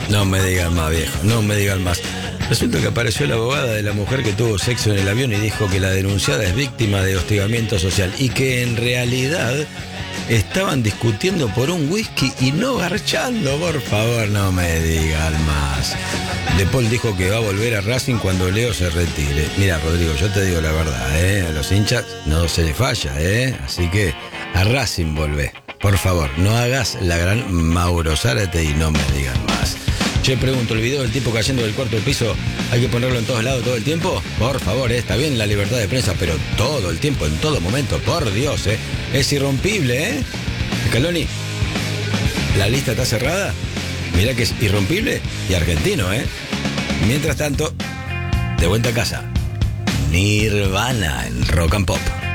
No me digan más, viejo, no me digan más. Resulta que apareció la abogada de la mujer que tuvo sexo en el avión y dijo que la denunciada es víctima de hostigamiento social y que en realidad estaban discutiendo por un whisky y no garchando. Por favor, no me digan más. De Paul dijo que va a volver a Racing cuando Leo se retire. Mira, Rodrigo, yo te digo la verdad, a los hinchas no se les falla, así que a Racing volvé. Por favor, no hagas la gran Mauro Zárate y no me digan más. Yo pregunto, ¿el video del tipo cayendo del cuarto piso hay que ponerlo en todos lados todo el tiempo? Por favor, está bien la libertad de prensa, pero todo el tiempo, en todo momento, por Dios, es irrompible, Scaloni, la lista está cerrada. Mirá que es irrompible y argentino, Mientras tanto, de vuelta a casa, Nirvana en Rock and Pop.